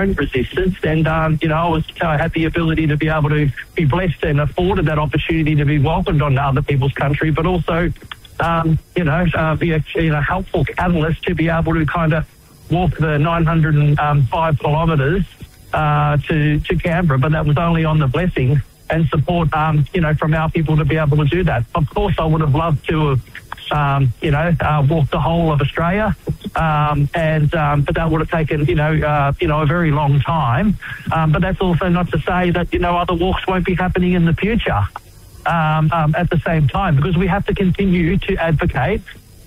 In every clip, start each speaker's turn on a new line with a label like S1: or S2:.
S1: resistance. And, I had the ability to be able to be blessed and afforded that opportunity to be welcomed onto other people's country, but also, be a helpful catalyst to be able to kind of walk the 905 kilometres to Canberra. But that was only on the blessing and support, from our people to be able to do that. Of course, I would have loved to have, walked the whole of Australia, but that would have taken, a very long time. But that's also not to say that, other walks won't be happening in the future at the same time, because we have to continue to advocate.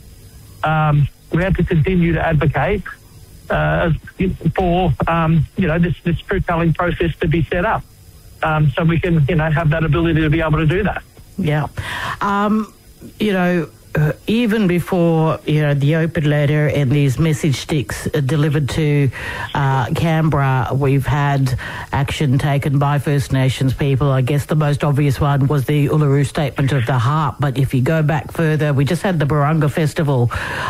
S1: For, this truth-telling process to be set up. So we can, have that ability to be able to do that.
S2: Yeah. Even before, the open letter and these message sticks delivered to Canberra, we've had action taken by First Nations people. I guess the most obvious one was the Uluru Statement of the Heart. But if you go back further, we just had the Barunga Festival,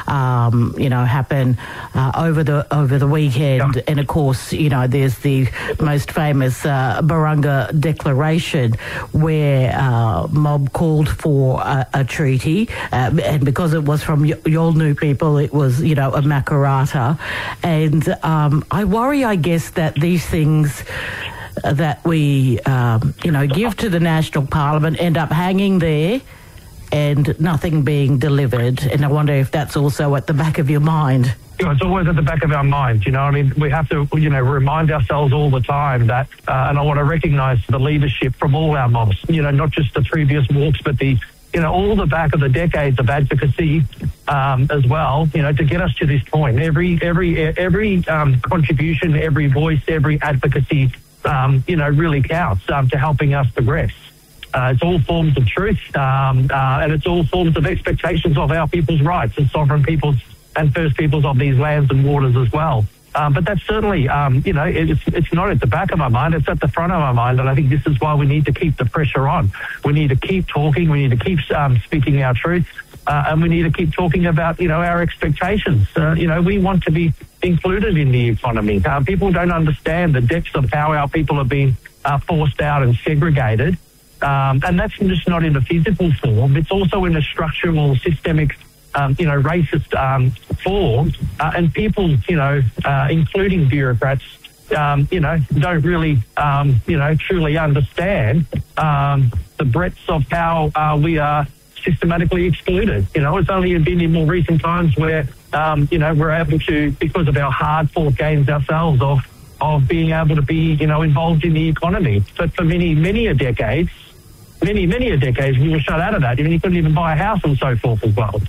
S2: happen over the weekend. Yeah. And of course, there's the most famous Barunga Declaration, where mob called for a treaty. And because it was from Yolngu people, it was, a Makarrata. And I worry, I guess, that these things that we, give to the National Parliament end up hanging there and nothing being delivered. And I wonder if that's also at the back of your mind.
S1: It's always at the back of our mind, we have to, remind ourselves all the time that, and I want to recognise the leadership from all our mobs, not just the previous walks, but all the back of the decades of advocacy as well, to get us to this point. Every contribution, every voice, every advocacy, really counts to helping us progress. It's all forms of truth, and it's all forms of expectations of our people's rights as sovereign peoples and First Peoples of these lands and waters as well. But that's certainly, it's not at the back of my mind, it's at the front of my mind. And I think this is why we need to keep the pressure on. We need to keep talking, we need to keep speaking our truth, and we need to keep talking about, our expectations. We want to be included in the economy. People don't understand the depths of how our people are being forced out and segregated. And that's just not in a physical form, it's also in a structural, systemic racist form, and people, including bureaucrats, don't really, truly understand the breadth of how we are systematically excluded. It's only been in more recent times where, we're able to, because of our hard-fought gains ourselves of being able to be, involved in the economy. But for many a decades, we were shut out of that. You couldn't even buy a house and so forth as well.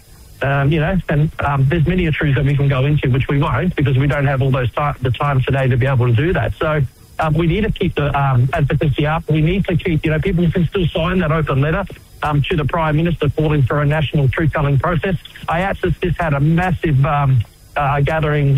S1: There's many truths that we can go into, which we won't, because we don't have all the time today to be able to do that. So we need to keep the advocacy up. We need to keep, people can still sign that open letter to the Prime Minister calling for a national truth-telling process. IATSIS just had a massive gathering,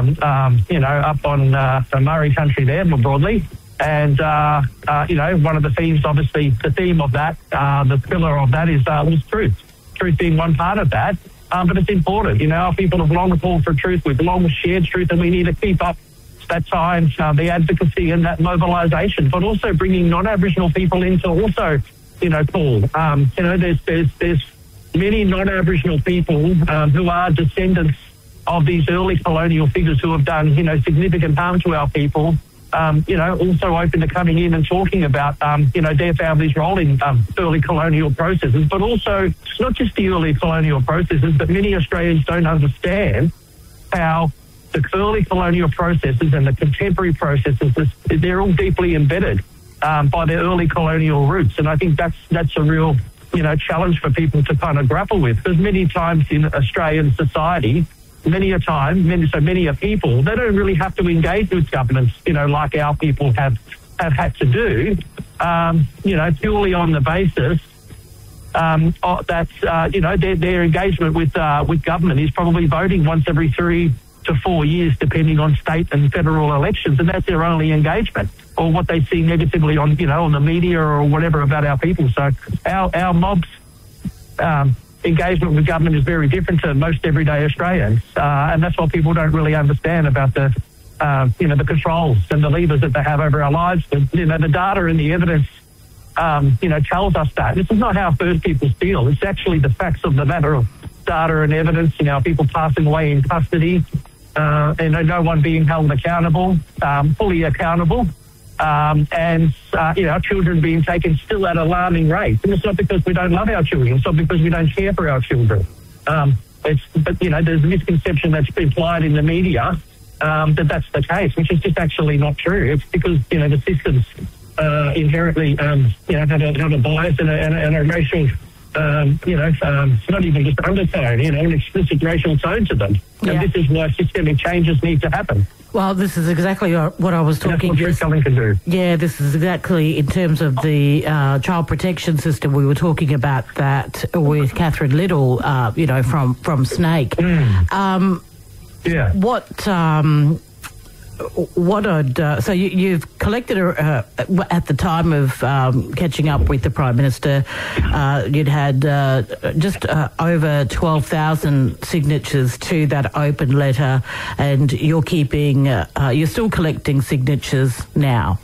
S1: up on the Murray country there, more broadly. And, one of the themes, obviously, the theme of that, the pillar of that was truth. Truth being one part of that, but it's important. Our people have long called for truth, we've long shared truth, and we need to keep up that time, the advocacy and that mobilisation, but also bringing non-Aboriginal people in to also, call. There's many non-Aboriginal people who are descendants of these early colonial figures who have done, significant harm to our people. Also open to coming in and talking about, their family's role in early colonial processes, but also not just the early colonial processes, but many Australians don't understand how the early colonial processes and the contemporary processes, they're all deeply embedded by their early colonial roots. And I think that's a real, challenge for people to kind of grapple with, because many times in Australian society, many people, they don't really have to engage with governments, like our people have had to do, purely on the basis that, their engagement with government is probably voting once every 3 to 4 years, depending on state and federal elections, and that's their only engagement, or what they see negatively on, on the media or whatever about our people. So our mobs, engagement with government is very different to most everyday Australians, and that's what people don't really understand about the the controls and the levers that they have over our lives. But, the data and the evidence, tells us that. This is not how First Peoples feel. It's actually the facts of the matter of data and evidence, people passing away in custody, and no one being held accountable, fully accountable, and our children being taken still at alarming rates. And it's not because we don't love our children. It's not because we don't care for our children. There's a misconception that's implied in the media that's the case, which is just actually not true. It's because, the systems inherently, have a bias and a racial, not even just undertone, an explicit racial tone to them. Yeah. And this is why systemic changes need to happen.
S2: Well, this is exactly what I was talking about.
S1: That's what truth-telling can do.
S2: Yeah, this is exactly in terms of the child protection system. We were talking about that with Catherine Little, from Snake.
S1: Yeah.
S2: So you've collected at the time of catching up with the Prime Minister, you'd had just over 12,000 signatures to that open letter, and you're still collecting signatures now.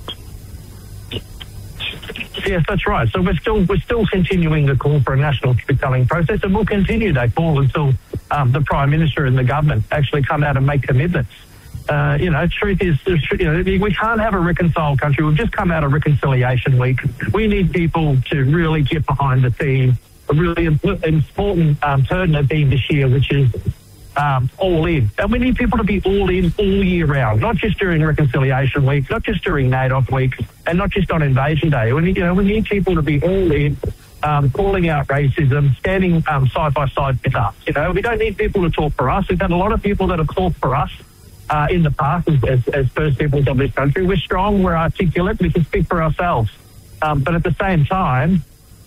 S1: Yes, that's right. So we're still continuing the call for a national truth-telling process, and we'll continue that call until the Prime Minister and the government actually come out and make commitments. Truth is, we can't have a reconciled country. We've just come out of Reconciliation Week. We need people to really get behind the theme, a really important pertinent theme this year, which is all in. And we need people to be all in all year round, not just during Reconciliation Week, not just during NAIDOC Week, and not just on Invasion Day. We need people to be all in, calling out racism, standing side by side with us. We don't need people to talk for us. We've had a lot of people that have talked for us in the past as First Peoples of this country. We're strong, we're articulate, we can speak for ourselves. But at the same time,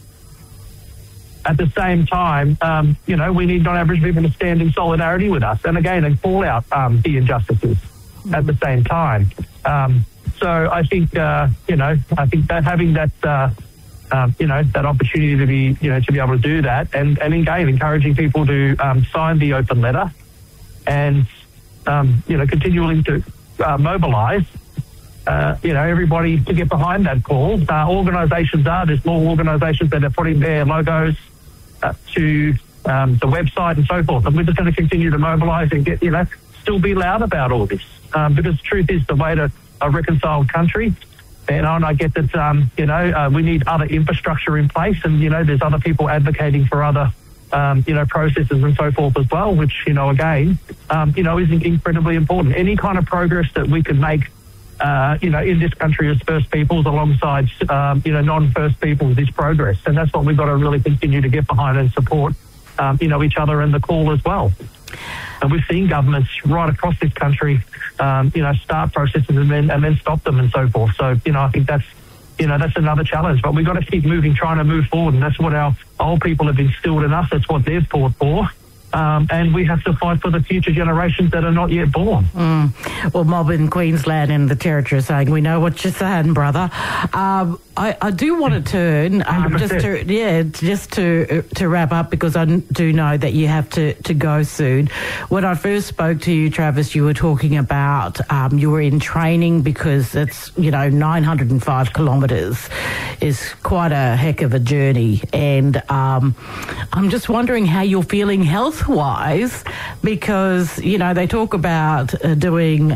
S1: we need non-Aboriginal people to stand in solidarity with us, and again, and call out the injustices at the same time. So I think, that having that, that opportunity to be able to do that, and again, encouraging people to sign the open letter, and continuing to mobilise, everybody to get behind that call. There's more organisations that are putting their logos to the website and so forth. And we're just going to continue to mobilise and get, still be loud about all this. Because truth is the way to a reconciled country. And I get that, we need other infrastructure in place, and, there's other people advocating for other processes and so forth as well, which, again, is incredibly important. Any kind of progress that we can make, in this country as First Peoples alongside, non-First Peoples is progress. And that's what we've got to really continue to get behind and support, each other in the call as well. And we've seen governments right across this country, start processes and then stop them and so forth. So, I think that's another challenge, but we've got to keep moving, trying to move forward, and that's what our old people have instilled in us. That's what they've fought for, and we have to fight for the future generations that are not yet born.
S2: Well, mob in Queensland and the Territory are saying, we know what you're saying, brother. I do want to turn just to wrap up, because I do know that you have to go soon. When I first spoke to you, Travis, you were talking about you were in training, because it's 905 kilometres is quite a heck of a journey, and I'm just wondering how you're feeling health-wise, because they talk about doing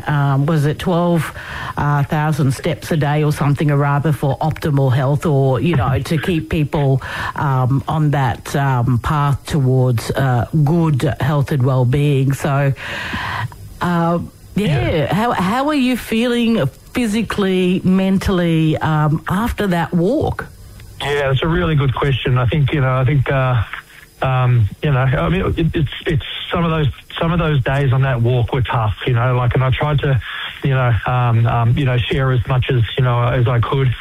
S2: 12,000 steps a day or something, or rather, for optimal health, or to keep people on that path towards good health and well-being. So how are you feeling physically, mentally after that walk?
S1: Yeah, it's a really good question. I think it's some of those days on that walk were tough, and I tried to share as much as as I could.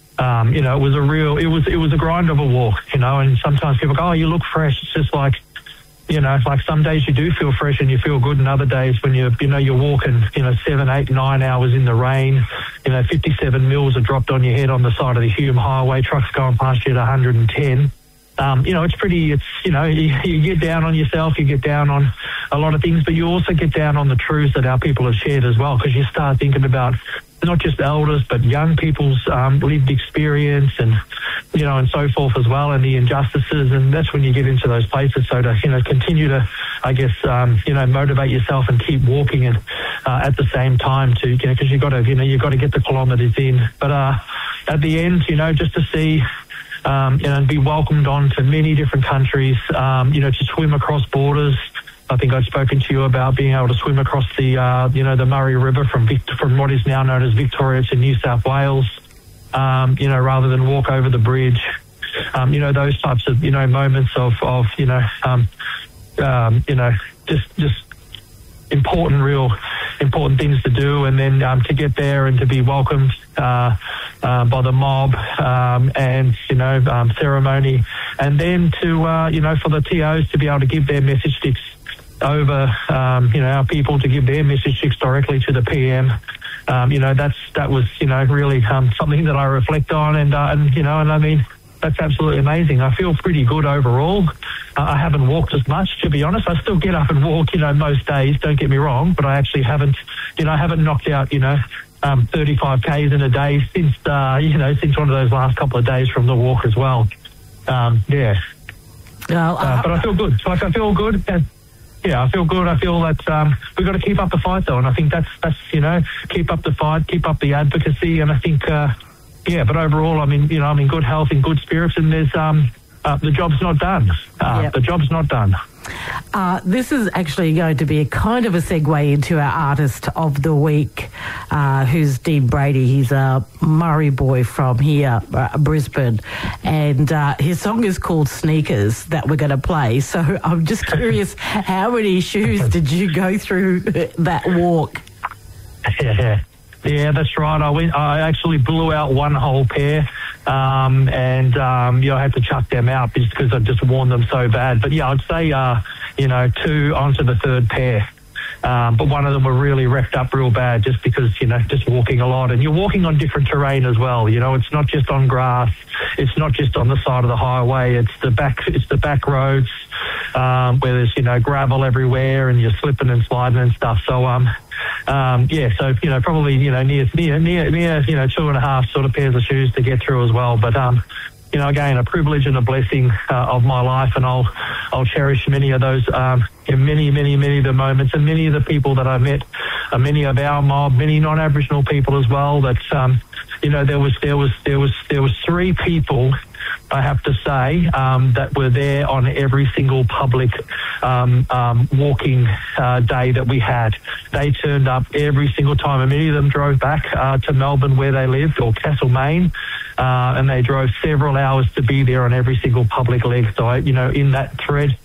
S1: It was a grind of a walk, and sometimes people go, oh, you look fresh. It's just like, like some days you do feel fresh and you feel good, and other days when you're walking, 7, 8, 9 hours in the rain, 57 mils are dropped on your head on the side of the Hume Highway, trucks going past you at 110. You get down on yourself, you get down on a lot of things, but you also get down on the truths that our people have shared as well, because you start thinking about not just elders, but young people's lived experience and, and so forth as well, and the injustices. And that's when you get into those places. So to, continue to, I guess, motivate yourself and keep walking and at the same time to, because you've got to get the kilometres in. But at the end, just to see, and be welcomed on to many different countries, to swim across borders. I think I've spoken to you about being able to swim across the, the Murray River from what is now known as Victoria to New South Wales, rather than walk over the bridge. Those types of, moments of just important things to do, and then to get there and to be welcomed by the mob and ceremony, and then to for the TOs to be able to give their message sticks over our people, to give their message sticks directly to the PM. That was really something that I reflect on, and I mean, that's absolutely amazing. I feel pretty good overall. I haven't walked as much, to be honest. I still get up and walk, most days, don't get me wrong, but I actually haven't knocked out, 35 Ks in a day since one of those last couple of days from the walk as well. But I feel good. Like, I feel good. I feel good. I feel that we've got to keep up the fight, though, and I think that's keep up the fight, keep up the advocacy, and I think but overall, I'm in good health and good spirits, and there's the job's not done. The job's not done.
S2: This is actually going to be a kind of a segue into our artist of the week, who's Dean Brady. He's a Murray boy from here, Brisbane, and his song is called Sneakers that we're going to play. So I'm just curious, how many shoes did you go through that walk?
S1: Yeah, that's right. I actually blew out one whole pair, and I had to chuck them out because I'd just worn them so bad. But yeah, I'd say two onto the third pair. But one of them were really wrecked up real bad just because, just walking a lot. And you're walking on different terrain as well. It's not just on grass. It's not just on the side of the highway. It's the back roads, where there's, gravel everywhere and you're slipping and sliding and stuff. So, so, probably, near 2.5 sort of pairs of shoes to get through as well. But, again, a privilege and a blessing of my life, and I'll cherish many of those, many of the moments, and many of the people that I met, many of our mob, many non-Aboriginal people as well. That there was three people, I have to say, that were there on every single public walking day that we had. They turned up every single time, and many of them drove back to Melbourne where they lived, or Castlemaine, and they drove several hours to be there on every single public leg. So, in that thread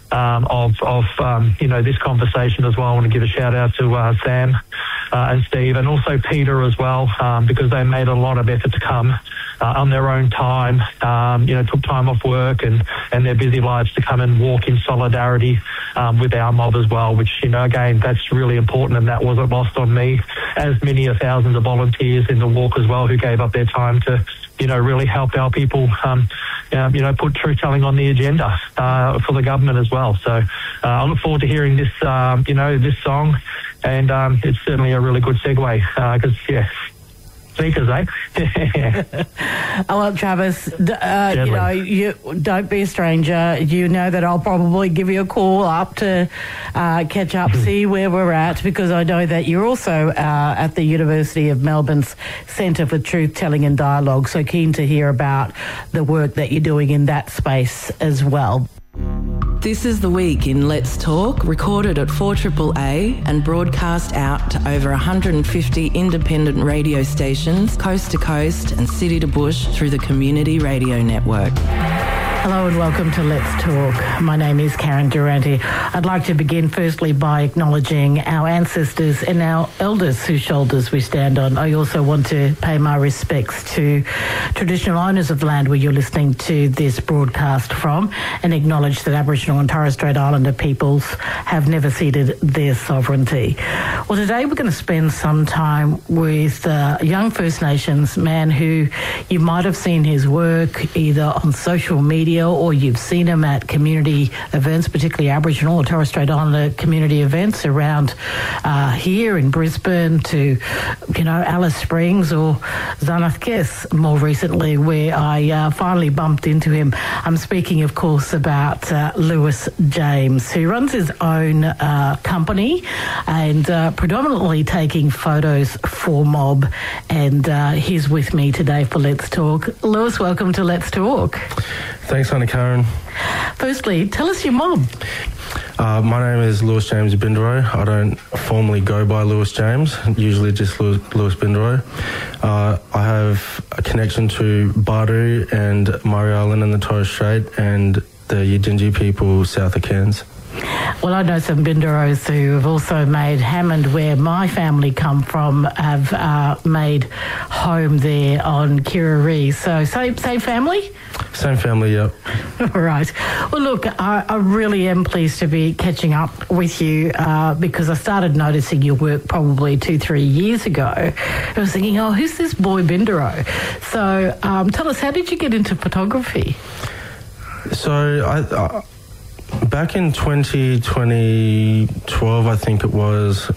S1: of this conversation as well, I want to give a shout out to Sam and Steve, and also Peter as well, because they made a lot of effort to come on their own time, took time off work and their busy lives to come and walk in solidarity with our mob as well, which, again, that's really important, and that wasn't lost on me, as many of thousands of volunteers in the walk as well who gave up their time to, really help our people, put truth-telling on the agenda for the government as well. So I look forward to hearing this, this song, and it's certainly a really good segue because, sneakers, eh?
S2: Well, Travis, you don't be a stranger. You know that I'll probably give you a call up to catch up, see where we're at, because I know that you're also at the University of Melbourne's Centre for Truth Telling and Dialogue, so keen to hear about the work that you're doing in that space as well.
S3: This is The Week in Let's Talk, recorded at 4AAA and broadcast out to over 150 independent radio stations, coast to coast and city to bush through the Community Radio Network.
S2: Hello and welcome to Let's Talk. My name is Karen Durante. I'd like to begin firstly by acknowledging our ancestors and our elders whose shoulders we stand on. I also want to pay my respects to traditional owners of the land where you're listening to this broadcast from, and acknowledge that Aboriginal and Torres Strait Islander peoples have never ceded their sovereignty. Well, today we're going to spend some time with a young First Nations man who you might have seen his work either on social media media or you've seen him at community events, particularly Aboriginal or Torres Strait Islander community events around here in Brisbane to, Alice Springs or Xanathkes more recently, where I finally bumped into him. I'm speaking, of course, about Lewis James, who runs his own company and predominantly taking photos for Mob. And he's with me today for Let's Talk. Lewis, welcome to Let's Talk.
S4: Thanks, Anna Karen.
S2: Firstly, tell us your mob.
S4: My name is Lewis James Bindero. I don't formally go by Lewis James, usually just Lewis Bindero. I have a connection to Badu and Murray Island in the Torres Strait and the Yidinji people south of Cairns.
S2: Well, I know some Binderos who have also made Hammond, where my family come from, have made home there on Kirraree. So same family?
S4: Same family, yep.
S2: All right. Well, look, I really am pleased to be catching up with you because I started noticing your work probably 2-3 years ago. I was thinking, who's this boy Bindero? So tell us, how did you get into photography?
S4: So I back in 2012, I think it was,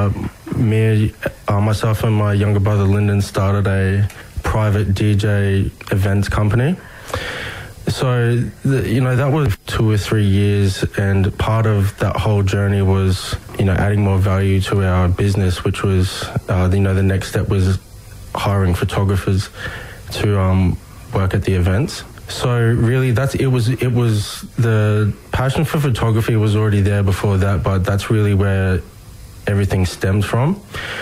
S4: myself and my younger brother Lyndon started a private DJ events company. So, that was 2 or 3 years, and part of that whole journey was, adding more value to our business, which was, the next step was hiring photographers to work at the events. So really, it was the passion for photography was already there before that, but that's really where everything stemmed from.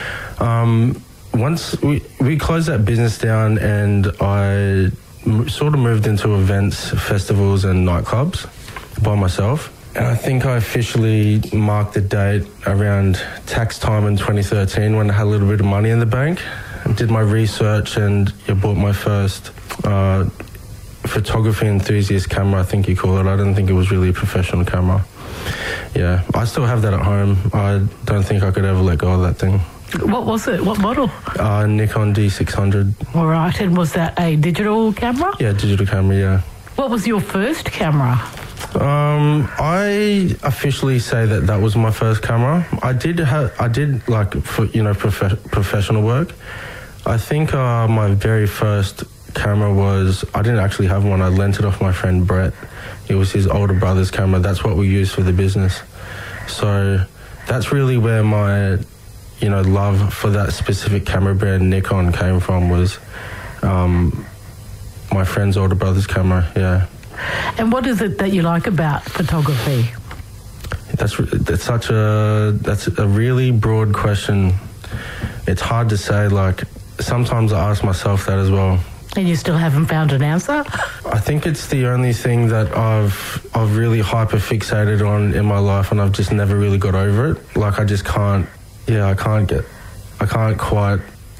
S4: Once we closed that business down, and I sort of moved into events, festivals, and nightclubs by myself. And I think I officially marked the date around tax time in 2013 when I had a little bit of money in the bank. I did my research and I bought my first photography enthusiast camera, I think you call it. I don't think it was really a professional camera. Yeah, I still have that at home. I don't think I could ever let go of that thing.
S2: What was it? What model?
S4: Nikon D600.
S2: All right, and was that a digital camera?
S4: Yeah, digital camera, yeah.
S2: What was your first camera?
S4: I officially say that was my first camera. I did professional work. I think my very first camera was, I didn't actually have one. I lent it off my friend Brett. It was his older brother's camera. That's what we used for the business. So that's really where my, love for that specific camera brand Nikon came from, was my friend's older brother's camera, yeah.
S2: And what is it that you like about photography?
S4: That's a really broad question. It's hard to say. Sometimes I ask myself that as well.
S2: And you still haven't found an answer?
S4: I think it's the only thing that I've really hyper fixated on in my life, and I've just never really got over it. I just can't. Yeah, I can't quite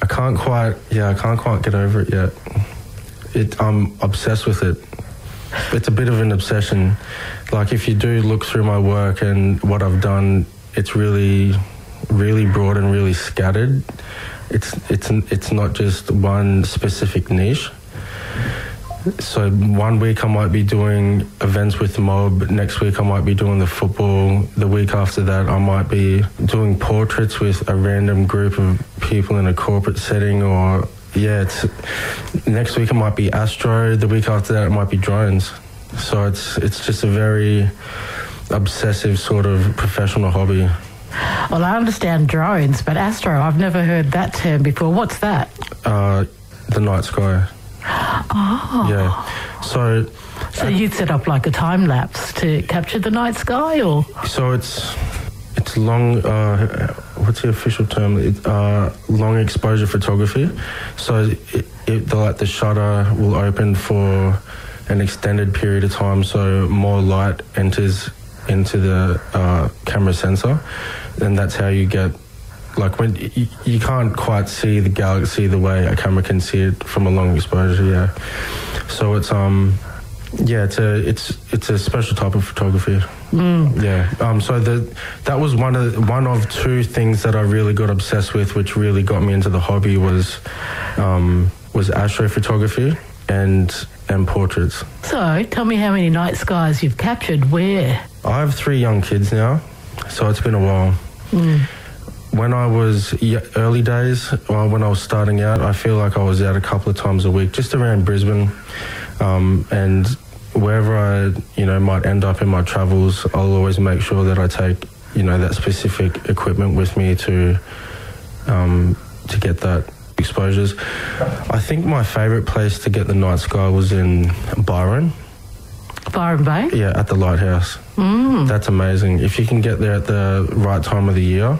S4: get over it yet. I'm obsessed with it. It's a bit of an obsession. If you do look through my work and what I've done, it's really, really broad and really scattered. It's not just one specific niche. So one week I might be doing events with the Mob, next week I might be doing the football, the week after that I might be doing portraits with a random group of people in a corporate setting, or next week it might be astro, the week after that it might be drones. So it's just a very obsessive sort of professional hobby.
S2: Well, I understand drones, but astro, I've never heard that term before. What's that?
S4: The night sky.
S2: Oh.
S4: Yeah. So
S2: you'd set up a time lapse to capture the night sky, or?
S4: So it's long. What's the official term? Long exposure photography. So the shutter will open for an extended period of time, so more light enters into the camera sensor, and that's how you get. When you can't quite see the galaxy the way a camera can see it from a long exposure, yeah. So it's it's a special type of photography. Yeah. So that was one of two things that I really got obsessed with, which really got me into the hobby was astrophotography. and portraits.
S2: So, tell me how many night skies you've captured. Where?
S4: I have 3 young kids now, so it's been a while. When I was early days, when I was starting out, I feel like I was out a couple of times a week, just around Brisbane, and wherever I, might end up in my travels, I'll always make sure that I take, that specific equipment with me to get that exposures. I think my favourite place to get the night sky was in Byron.
S2: Byron Bay?
S4: Yeah, at the lighthouse. That's amazing. If you can get there at the right time of the year,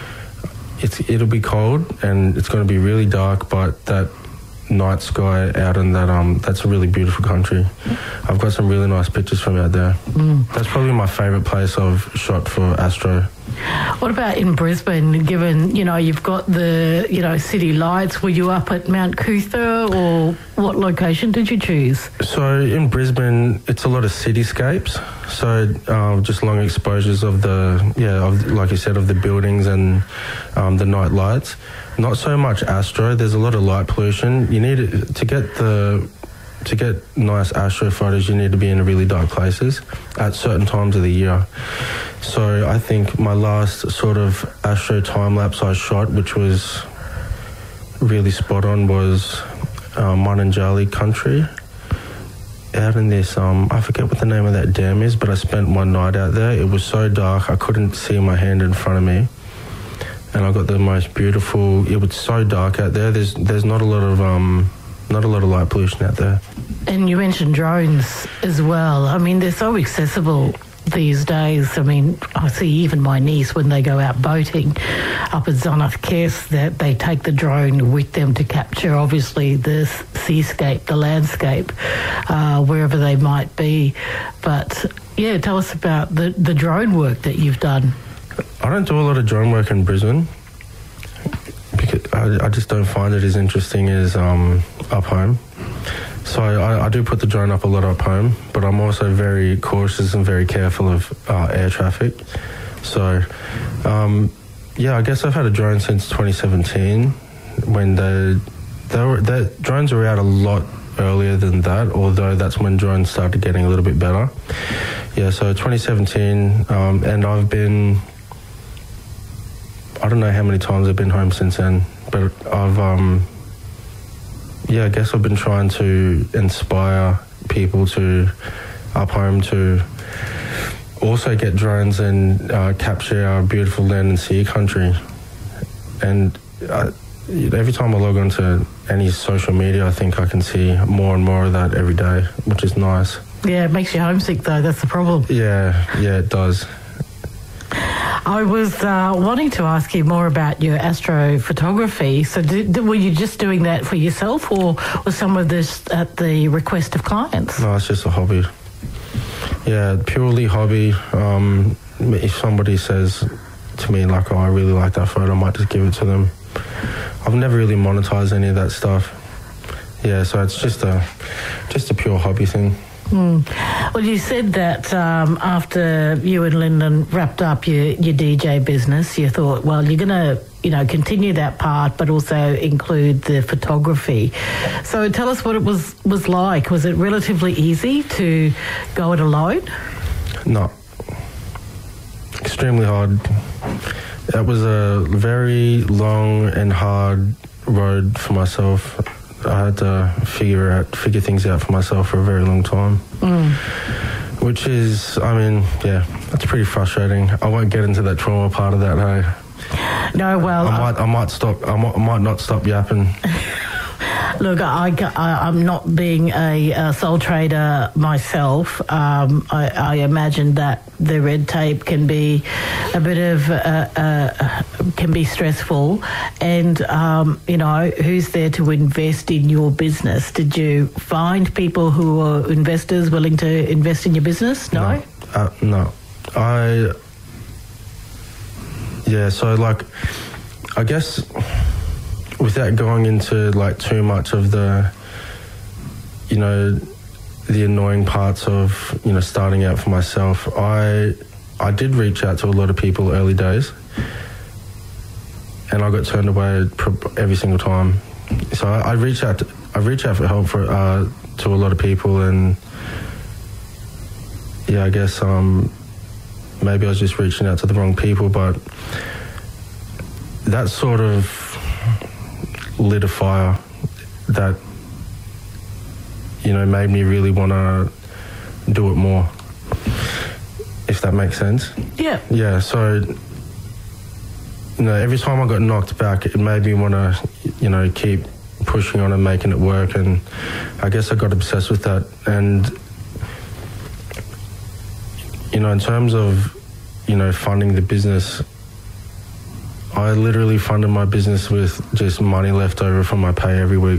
S4: it'll be cold and it's going to be really dark, but that night sky out in that's a really beautiful country. I've got some really nice pictures from out there. That's probably my favourite place I've shot for astro.
S2: What about in Brisbane, given, you've got the, city lights? Were you up at Mount Cootha, or what location did you choose?
S4: So in Brisbane, it's a lot of cityscapes. So just long exposures of like you said, of the buildings and the night lights. Not so much astro. There's a lot of light pollution. You need to get nice astro photos, you need to be in really dark places at certain times of the year. So I think my last sort of astro time lapse I shot, which was really spot on, was Mununjali country. Out in this, I forget what the name of that dam is, but I spent one night out there. It was so dark I couldn't see my hand in front of me, and I got the most beautiful. It was so dark out there. There's not a lot of light pollution out there.
S2: And you mentioned drones as well. I mean, they're so accessible these days. I mean, I see even my niece, when they go out boating up at Zonath Kes, that they take the drone with them to capture, obviously, the seascape, the landscape, wherever they might be. But, yeah, tell us about the drone work that you've done.
S4: I don't do a lot of drone work in Brisbane, because I just don't find it as interesting as up home. So I do put the drone up a lot up home, but I'm also very cautious and very careful of air traffic. So, I guess I've had a drone since 2017, when the drones were out a lot earlier than that, although that's when drones started getting a little bit better. Yeah, so 2017, and I've been, I don't know how many times I've been home since then, but I've, I guess I've been trying to inspire people to, up home, to also get drones and capture our beautiful land and sea country. And every time I log on to any social media, I think I can see more and more of that every day, which is nice.
S2: Yeah, it makes you homesick, though. That's the problem.
S4: Yeah, it does.
S2: I was wanting to ask you more about your astrophotography. So were you just doing that for yourself, or was some of this at the request of clients?
S4: No, it's just a hobby. Yeah, purely hobby. If somebody says to me, like, I really like that photo, I might just give it to them. I've never really monetized any of that stuff. Yeah, so it's just a pure hobby thing.
S2: Well, you said that after you and Lyndon wrapped up your DJ business, you thought, well, you're going to, continue that part, but also include the photography. So tell us what it was like. Was it relatively easy to go it alone?
S4: No. Extremely hard. That was a very long and hard road for myself. I had to figure things out for myself for a very long time, which is, that's pretty frustrating. I won't get into that trauma part of that, hey.
S2: No, well,
S4: I might not stop yapping.
S2: Look, I'm not being a sole trader myself. I imagine that the red tape can be a bit of can be stressful, and who's there to invest in your business? Did you find people who are investors willing to invest in your business? No.
S4: No. So I guess, without going into too much of the annoying parts of starting out for myself, I did reach out to a lot of people early days, and I got turned away every single time. So I reach out for help to a lot of people, and yeah, I guess maybe I was just reaching out to the wrong people, but that sort of lit a fire that, you know, made me really want to do it more, if that makes sense.
S2: Yeah.
S4: Yeah, so, you know, every time I got knocked back, it made me want to, you know, keep pushing on and making it work, and I guess I got obsessed with that. And, you know, in terms of, you know, funding the business, I literally funded my business with just money left over from my pay every week.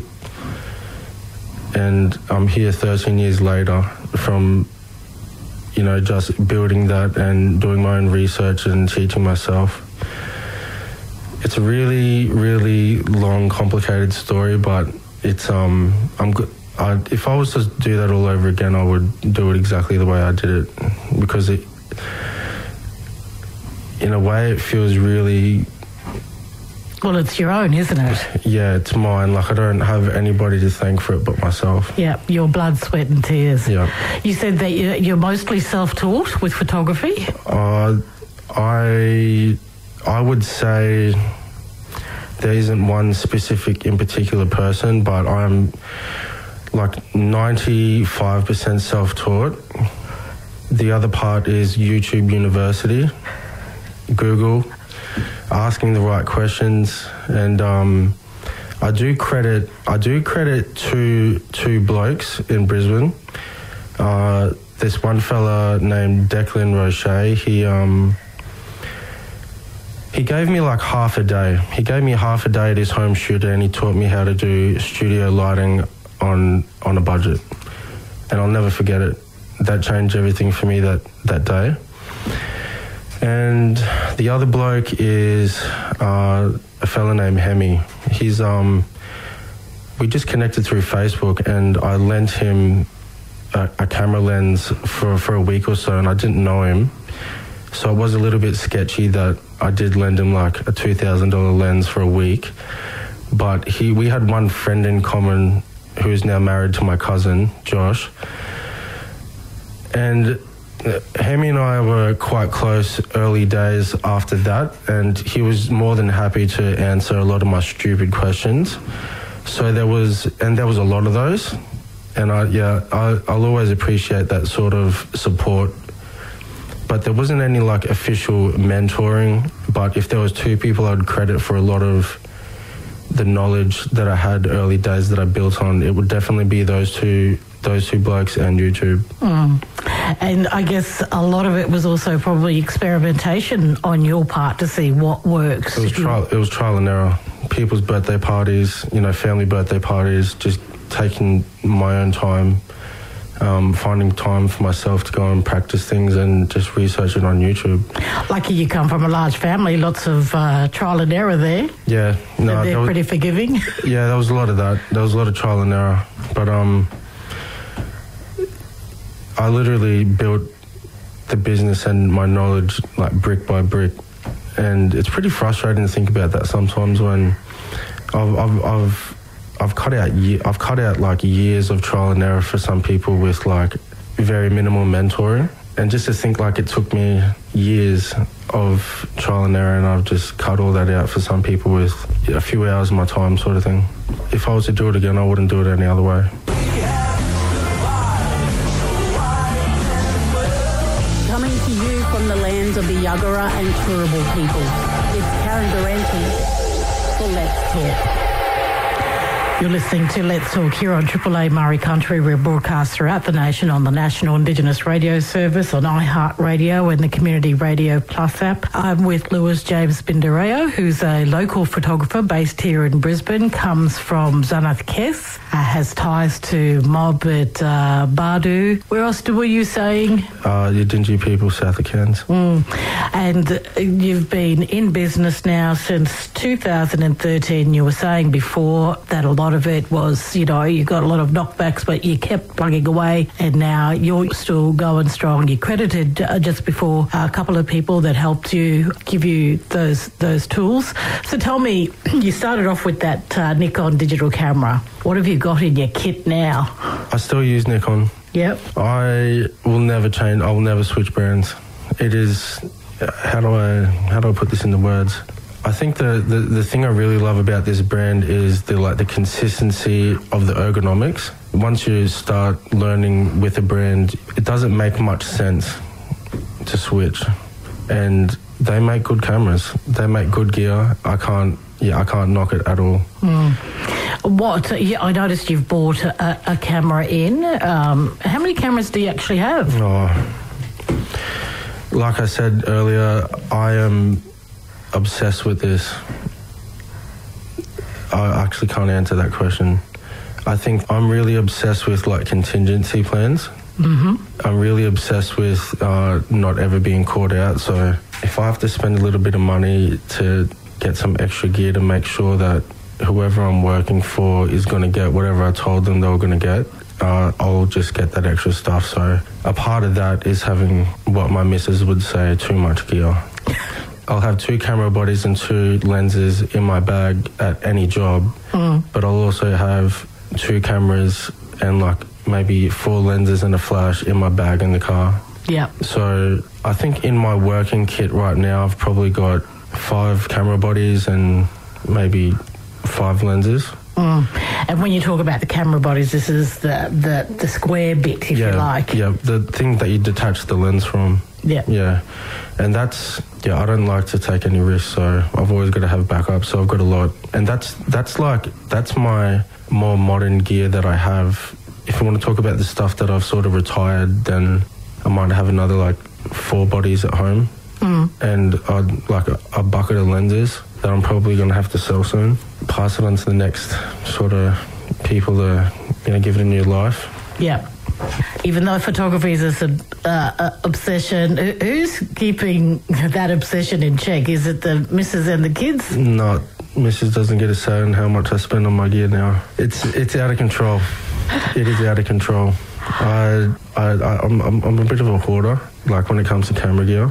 S4: And I'm here 13 years later from, you know, just building that and doing my own research and teaching myself. It's a really, really long, complicated story, but it's I'm good. If I was to do that all over again, I would do it exactly the way I did it, because it, in a way, it feels really.
S2: Well, it's your own, isn't it?
S4: Yeah, it's mine. Like, I don't have anybody to thank for it but myself.
S2: Yeah, your blood, sweat and tears.
S4: Yeah.
S2: You said that you're mostly self-taught with photography?
S4: I would say there isn't one specific in particular person, but I'm like 95% self-taught. The other part is YouTube University, Google, asking the right questions, and I do credit two blokes in Brisbane. This one fella named Declan Roche. He gave me like half a day. He gave me half a day at his home studio, and he taught me how to do studio lighting on a budget. And I'll never forget it. That changed everything for me that day. And the other bloke is a fella named Hemi. He's we just connected through Facebook, and I lent him a camera lens for a week or so, and I didn't know him. So it was a little bit sketchy that I did lend him like a $2,000 lens for a week. But we had one friend in common who is now married to my cousin, Josh. And Hemi and I were quite close early days after that, and he was more than happy to answer a lot of my stupid questions. So there was a lot of those. And I'll always appreciate that sort of support. But there wasn't any like official mentoring. But if there was two people I'd credit for a lot of the knowledge that I had early days that I built on, it would definitely be those two blokes and YouTube.
S2: And I guess a lot of it was also probably experimentation on your part to see what works.
S4: It was trial and error. People's birthday parties, you know, family birthday parties, just taking my own time, finding time for myself to go and practice things and just research it on YouTube.
S2: Lucky you come from a large family, lots of trial and error there.
S4: Yeah. No,
S2: they're pretty forgiving.
S4: Yeah, there was a lot of that. There was a lot of trial and error. But I literally built the business and my knowledge like brick by brick. And it's pretty frustrating to think about that sometimes when I've cut out like years of trial and error for some people with like very minimal mentoring, and just to think like it took me years of trial and error, and I've just cut all that out for some people with a few hours of my time, sort of thing. If I was to do it again, I wouldn't do it any other way.
S5: Coming to you from the lands of the Yagara and Turrbal people, it's Karen Durante for Let's Talk.
S2: You're listening to Let's Talk here on Triple A Murray Country. We're broadcast throughout the nation on the National Indigenous Radio Service, on iHeartRadio and the Community Radio Plus app. I'm with Lewis James Bindareo, who's a local photographer based here in Brisbane, comes from Zanath Kes, has ties to mob at Bardu. Where else were you saying?
S4: The Dingy people south of Cairns.
S2: And you've been in business now since 2013. You were saying before that a lot lot of it was, you got a lot of knockbacks, but you kept plugging away, and now you're still going strong. You credited just before a couple of people that helped you, give you those tools. So tell me, you started off with that Nikon digital camera. What have you got in your kit now?
S4: I still use Nikon.
S2: Yep.
S4: I will never change. I will never switch brands. It is, how do I put this into words? I think the thing I really love about this brand is the consistency of the ergonomics. Once you start learning with a brand, it doesn't make much sense to switch. And they make good cameras. They make good gear. I can't knock it at all. I noticed you've bought a camera in. How many cameras do you actually have? Like I said earlier, I am obsessed with this. I actually can't answer that question. I think I'm really obsessed with contingency plans. Mm-hmm. I'm really obsessed with not ever being caught out. So if I have to spend a little bit of money to get some extra gear to make sure that whoever I'm working for is going to get whatever I told them they were going to get, I'll just get that extra stuff. So a part of that is having what my missus would say, too much gear. I'll have 2 camera bodies and 2 lenses in my bag at any job, but I'll also have 2 cameras and maybe 4 lenses and a flash in my bag in the car.
S2: Yeah.
S4: So I think in my working kit right now, I've probably got 5 camera bodies and maybe 5 lenses.
S2: And when you talk about the camera bodies, this is the square bit, if you like.
S4: Yeah, the thing that you detach the lens from.
S2: Yeah.
S4: Yeah. And that's, I don't like to take any risks, so I've always got to have backup, so I've got a lot. And that's my more modern gear that I have. If you want to talk about the stuff that I've sort of retired, then I might have another 4 bodies at home. And a bucket of lenses that I'm probably going to have to sell soon. Pass it on to the next sort of people to, give it a new life.
S2: Yeah. Even though photography is an obsession, who's keeping that obsession in check? Is it the missus and the kids?
S4: No, missus doesn't get a say on how much I spend on my gear now. It's out of control. It is out of control. I'm a bit of a hoarder, when it comes to camera gear.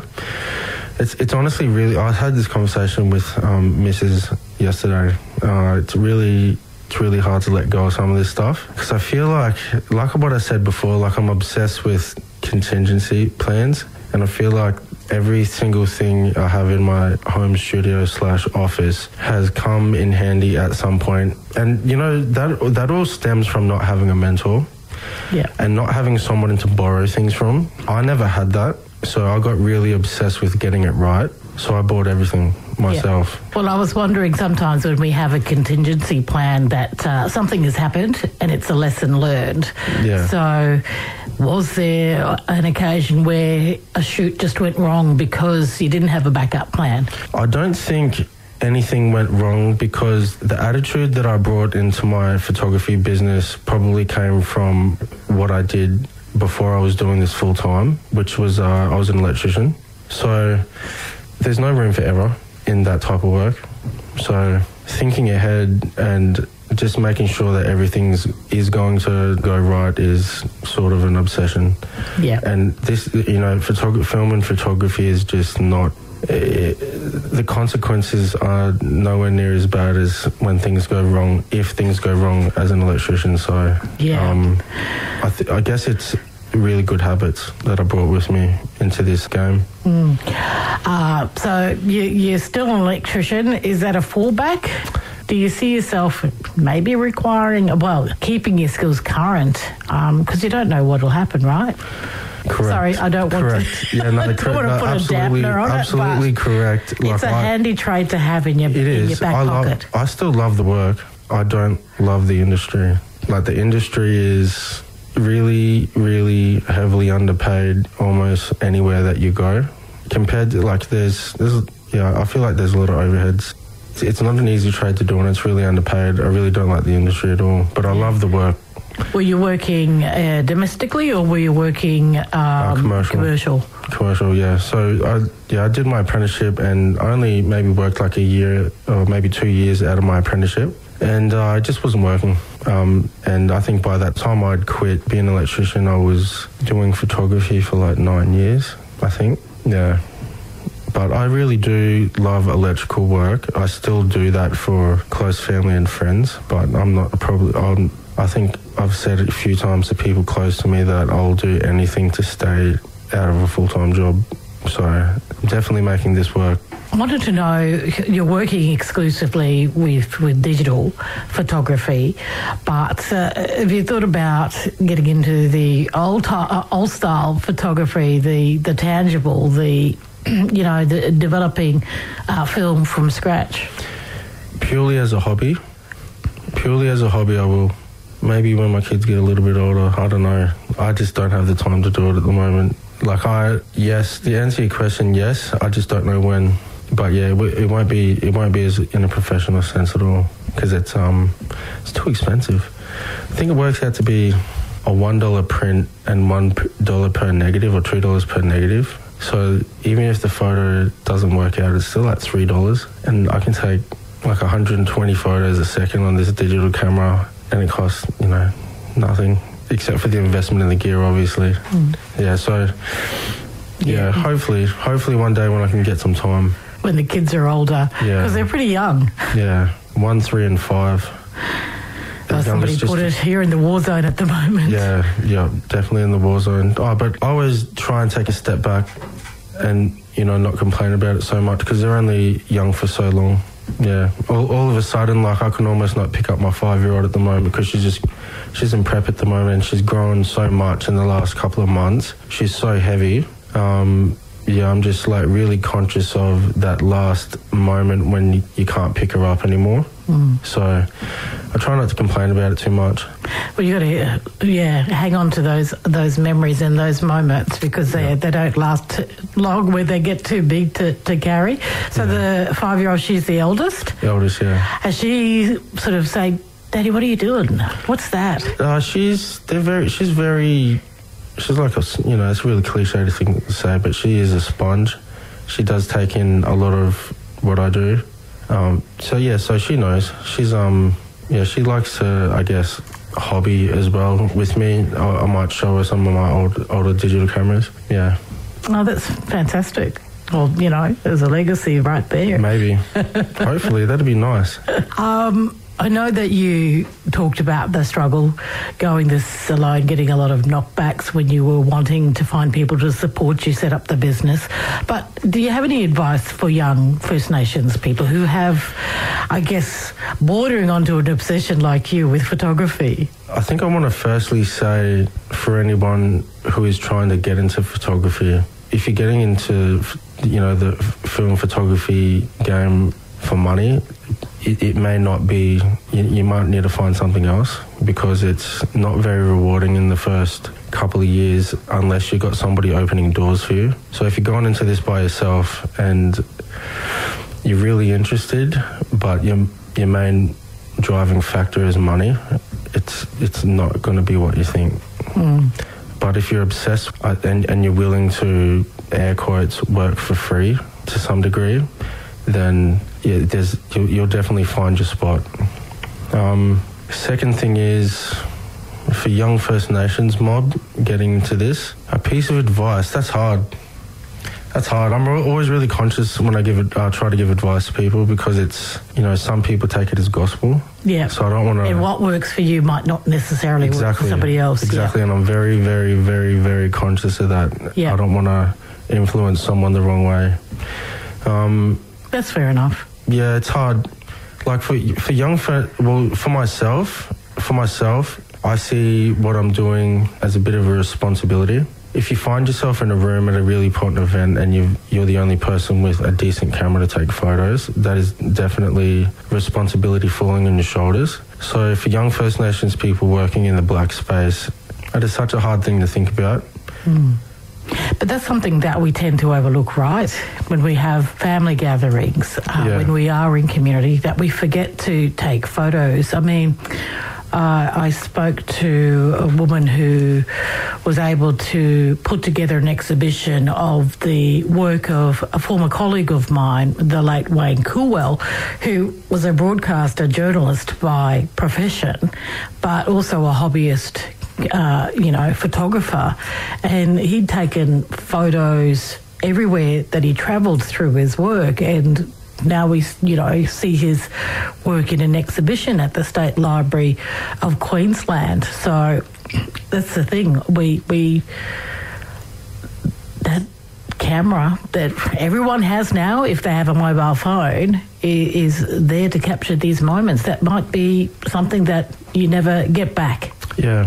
S4: It's honestly really. I had this conversation with Mrs. yesterday. It's really hard to let go of some of this stuff because I feel like what I said before, I'm obsessed with contingency plans, and I feel like every single thing I have in my home studio / office has come in handy at some point. And that all stems from not having a mentor.
S2: Yeah.
S4: And not having someone to borrow things from. I never had that. So I got really obsessed with getting it right. So I bought everything myself.
S2: Yeah. Well, I was wondering sometimes when we have a contingency plan that something has happened and it's a lesson learned.
S4: Yeah.
S2: So was there an occasion where a shoot just went wrong because you didn't have a backup plan?
S4: I don't think anything went wrong because the attitude that I brought into my photography business probably came from what I did before I was doing this full time, which was I was an electrician. So there's no room for error in that type of work. So thinking ahead and just making sure that everything is going to go right is sort of an obsession.
S2: Yeah.
S4: And this, film and photography is just not. The consequences are nowhere near as bad as when things go wrong, if things go wrong as an electrician. So
S2: yeah.
S4: I guess it's really good habits that I brought with me into this game.
S2: So you're still an electrician. Is that a fallback? Do you see yourself maybe keeping your skills current? Because you don't know what will happen, right?
S4: Correct.
S2: Sorry, I don't want to.
S4: Yeah, no,
S2: I don't want to put a dampener on
S4: absolutely
S2: it.
S4: Correct.
S2: It's a handy trade to have in your back pocket.
S4: I still love the work. I don't love the industry. The industry is really, really heavily underpaid almost anywhere that you go. Compared to I feel like there's a lot of overheads. It's not an easy trade to do, and it's really underpaid. I really don't like the industry at all, but I love the work.
S2: Were you working domestically or were you working commercial?
S4: Commercial, yeah. So I did my apprenticeship and I only maybe worked a year or maybe 2 years out of my apprenticeship. And it just wasn't working. And I think by that time I'd quit being an electrician. I was doing photography for like 9 years, I think. Yeah. But I really do love electrical work. I still do that for close family and friends, but I think I've said it a few times to people close to me that I'll do anything to stay out of a full-time job. So I'm definitely making this work.
S2: I wanted to know, you're working exclusively with digital photography, but have you thought about getting into the old style photography, the tangible, the developing film from scratch?
S4: Purely as a hobby, I will. Maybe when my kids get a little bit older, I don't know. I just don't have the time to do it at the moment. Yes, the answer to your question, yes. I just don't know when. But yeah, it won't be as in a professional sense at all, because it's too expensive. I think it works out to be a $1 print and $1 per negative, or $2 per negative. So even if the photo doesn't work out, it's still at $3, and I can take like 120 photos a second on this digital camera, and it costs nothing except for the investment in the gear, obviously. Yeah, so yeah, hopefully one day when I can get some time.
S2: When the kids are older, because they're pretty young.
S4: Yeah, 1, 3 and 5.
S2: Somebody put it here in the war zone at the moment.
S4: Yeah, definitely in the war zone. But I always try and take a step back and, not complain about it so much, because they're only young for so long. Yeah, all of a sudden, I can almost not pick up my 5-year-old at the moment, because she's in prep at the moment, and she's grown so much in the last couple of months. She's so heavy. I'm just really conscious of that last moment when you can't pick her up anymore. So I try not to complain about it too much.
S2: Well, you got to hang on to those memories and those moments, because they don't last long when they get too big to carry. So the 5-year-old, she's the eldest?
S4: The eldest, yeah.
S2: And she sort of say, Daddy, what are you doing? What's that? She's like it's a really cliche thing to say, but she is a sponge. She does take in a lot of what I do.
S4: So she knows. She's she likes to, I guess, hobby as well with me. I might show her some of my older digital cameras. Yeah.
S2: Oh, that's fantastic. Well, there's a legacy right there.
S4: Maybe. Hopefully, that'd be nice.
S2: I know that you talked about the struggle going this alone, getting a lot of knockbacks when you were wanting to find people to support you set up the business. But do you have any advice for young First Nations people who have, I guess, bordering onto an obsession like you with photography?
S4: I think I want to firstly say, for anyone who is trying to get into photography, if you're getting into, the film photography game for money, it may not be, you might need to find something else, because it's not very rewarding in the first couple of years unless you've got somebody opening doors for you. So if you're going into this by yourself and you're really interested, but your main driving factor is money, it's not going to be what you think. But if you're obsessed and you're willing to, air quotes, work for free to some degree, then you'll definitely find your spot. Second thing is, for young First Nations mob getting into this, a piece of advice. That's hard. I'm always really conscious when I try to give advice to people, because it's, some people take it as gospel.
S2: Yeah.
S4: So I don't want to.
S2: And what works for you might not necessarily work for somebody else.
S4: Exactly.
S2: Yeah.
S4: And I'm very, very, very, very conscious of that.
S2: Yeah.
S4: I don't want to influence someone the wrong way.
S2: That's fair enough.
S4: Yeah, it's hard. For myself, I see what I'm doing as a bit of a responsibility. If you find yourself in a room at a really important event and you're the only person with a decent camera to take photos, that is definitely responsibility falling on your shoulders. So for young First Nations people working in the black space, that is such a hard thing to think about.
S2: But that's something that we tend to overlook, right? When we have family gatherings, when we are in community, that we forget to take photos. I mean, I spoke to a woman who was able to put together an exhibition of the work of a former colleague of mine, the late Wayne Coolwell, who was a broadcaster journalist by profession, but also a hobbyist, photographer. And he'd taken photos everywhere that he travelled through his work, and now we, see his work in an exhibition at the State Library of Queensland. So that's the thing. That camera that everyone has now, if they have a mobile phone, is there to capture these moments. That might be something that you never get back.
S4: Yeah.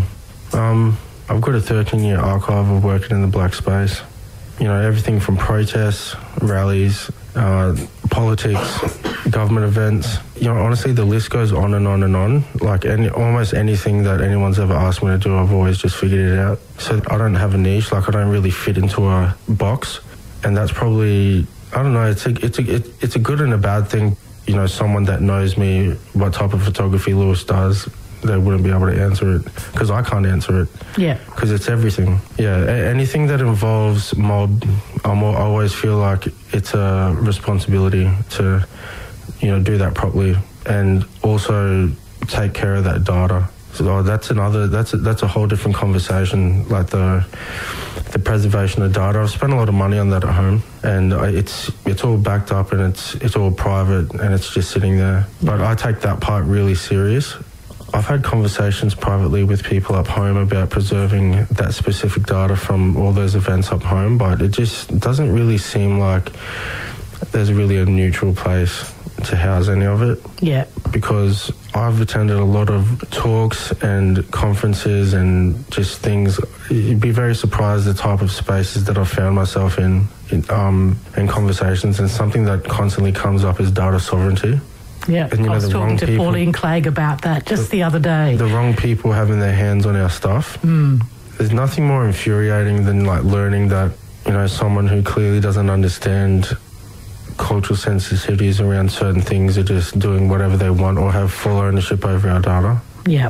S4: I've got a 13-year archive of working in the black space. Everything from protests, rallies, politics, government events. Honestly, the list goes on and on and on. Like almost anything that anyone's ever asked me to do, I've always just figured it out. So I don't have a niche. Like I don't really fit into a box, and that's probably, I don't know. It's a good and a bad thing. Someone that knows me, what type of photography Lewis does, they wouldn't be able to answer it because I can't answer it.
S2: Yeah.
S4: Because it's everything. Yeah. Anything that involves mob, I always feel like it's a responsibility to, do that properly and also take care of that data. So that's a whole different conversation. Like the preservation of data. I've spent a lot of money on that at home, and it's all backed up and it's all private and it's just sitting there. But I take that part really serious. I've had conversations privately with people up home about preserving that specific data from all those events up home, but it just doesn't really seem like there's really a neutral place to house any of it.
S2: Yeah.
S4: Because I've attended a lot of talks and conferences and just things. You'd be very surprised the type of spaces that I've found myself in conversations, and something that constantly comes up is data sovereignty.
S2: Yeah,
S4: and,
S2: I was talking to Pauline Clegg about that just the other day.
S4: The wrong people having their hands on our stuff. There's nothing more infuriating than learning that, someone who clearly doesn't understand cultural sensitivities around certain things are just doing whatever they want or have full ownership over our data.
S2: Yeah.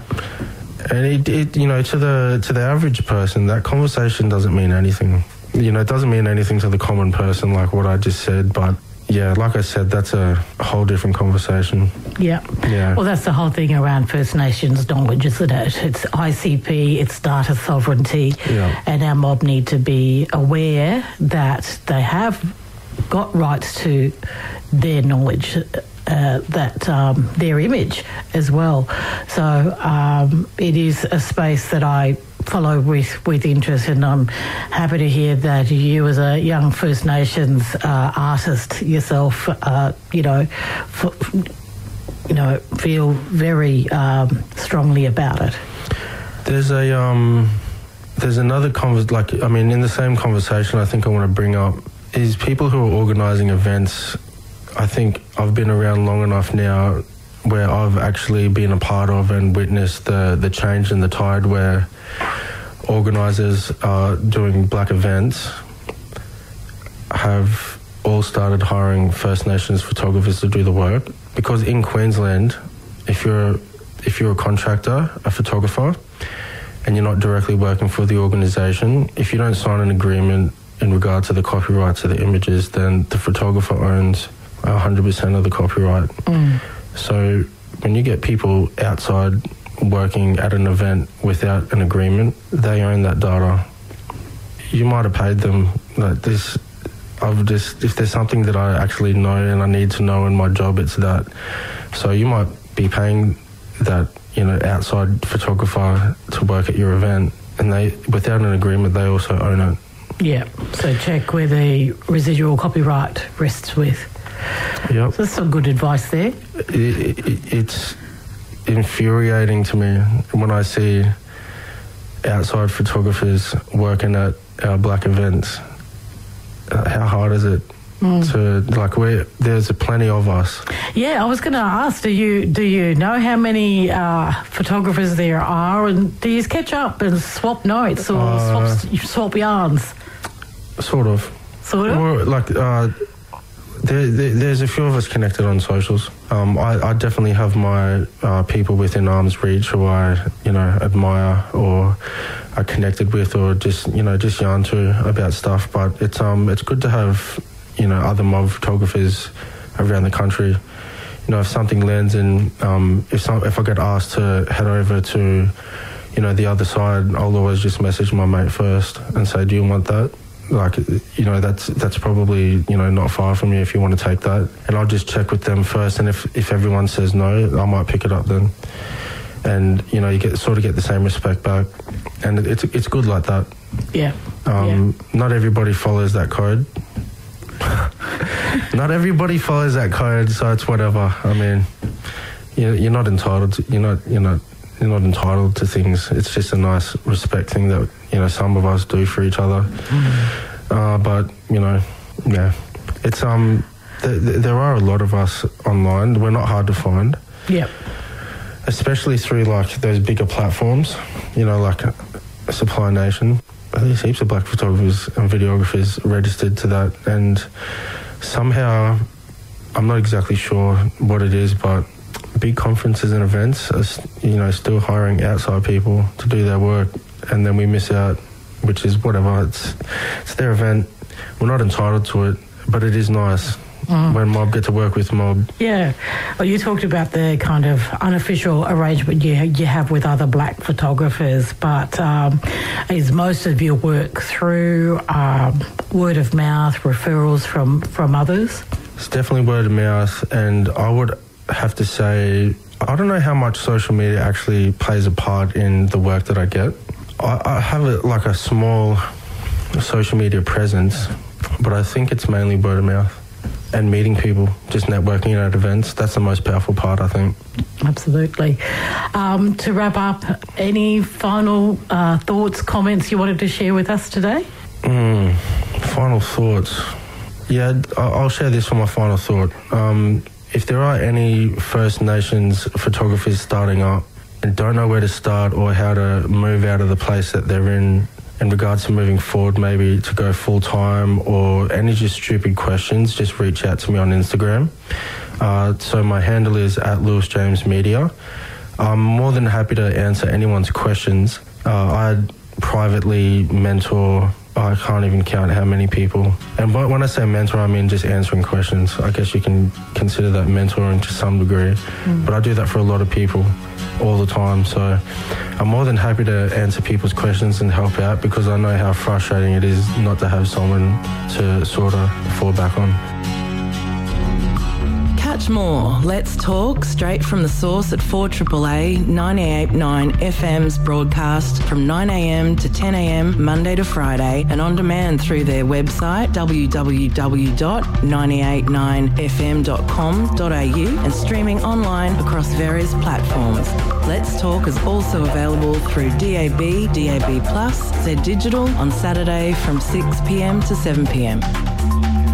S4: And it to the average person, that conversation doesn't mean anything. It doesn't mean anything to the common person, like what I just said, but yeah, like I said, that's a whole different conversation.
S2: Yeah. Well, that's the whole thing around First Nations knowledge, isn't it? It's ICP, it's data sovereignty, and our mob need to be aware that they have got rights to their knowledge, their image as well. So it is a space that I follow with interest, and I'm happy to hear that you, as a young First Nations artist yourself, feel very strongly about it.
S4: There's another in the same conversation I think I want to bring up is people who are organising events. I think I've been around long enough now where I've actually been a part of and witnessed the change in the tide where organisers doing black events have all started hiring First Nations photographers to do the work. Because in Queensland, if you're a contractor, a photographer, and you're not directly working for the organisation, if you don't sign an agreement in regard to the copyrights of the images, then the photographer owns 100% of the copyright. So when you get people outside working at an event without an agreement, they own that data. You might have paid them like this. If there's something that I actually know and I need to know in my job, it's that. So you might be paying that, outside photographer to work at your event, and without an agreement, they also own it.
S2: Yeah. So check where the residual copyright rests with.
S4: Yep.
S2: So that's some good advice there.
S4: It's infuriating to me when I see outside photographers working at our black events. How hard is it to there's plenty of us.
S2: Yeah, I was going to ask, do you know how many photographers there are, and do you catch up and swap notes or swap yarns?
S4: Sort of.
S2: Sort of?
S4: Or There's a few of us connected on socials. I definitely have my people within arm's reach who I, admire or are connected with, or just yarn to about stuff. But it's good to have, other mob photographers around the country. If something lands in, if I get asked to head over to, the other side, I'll always just message my mate first and say, do you want that? Like, that's probably, not far from you if you want to take that. And I'll just check with them first. And if everyone says no, I might pick it up then. And, you get the same respect back. And it's good like that.
S2: Yeah.
S4: Not everybody follows that code. Not everybody follows that code, so it's whatever. I mean, you're not entitled to, you're not entitled to things. It's just a nice respect thing that, some of us do for each other. But, yeah. It's, there are a lot of us online. We're not hard to find.
S2: Yep.
S4: Especially through, like, those bigger platforms, like Supply Nation. There's heaps of black photographers and videographers registered to that. And somehow, I'm not exactly sure what it is, but big conferences and events are, still hiring outside people to do their work, and then we miss out, which is whatever. It's their event. We're not entitled to it, but it is nice when mob get to work with mob.
S2: Yeah. Well, you talked about the kind of unofficial arrangement you have with other black photographers, but is most of your work through word of mouth, referrals from others?
S4: It's definitely word of mouth, and I would have to say, I don't know how much social media actually plays a part in the work that I get. I have a small social media presence, but I think it's mainly word of mouth and meeting people, just networking at events. That's the most powerful part, I think.
S2: Absolutely. To wrap up, any final thoughts, comments you wanted to share with us today?
S4: Final thoughts. Yeah, I'll share this for my final thought. If there are any First Nations photographers starting up and don't know where to start or how to move out of the place that they're in regards to moving forward, maybe to go full-time, or any just stupid questions, just reach out to me on Instagram. So my handle is @LewisJamesMedia. I'm more than happy to answer anyone's questions. I privately mentor, I can't even count how many people. And when I say mentor, I mean just answering questions. I guess you can consider that mentoring to some degree. But I do that for a lot of people all the time. So I'm more than happy to answer people's questions and help out, because I know how frustrating it is not to have someone to sort of fall back on.
S3: Catch more Let's Talk straight from the source at 4AAA 98.9 FM's broadcast from 9am to 10am Monday to Friday, and on demand through their website www.989fm.com.au and streaming online across various platforms. Let's Talk is also available through DAB, DAB+, Z Digital on Saturday from 6pm to 7pm.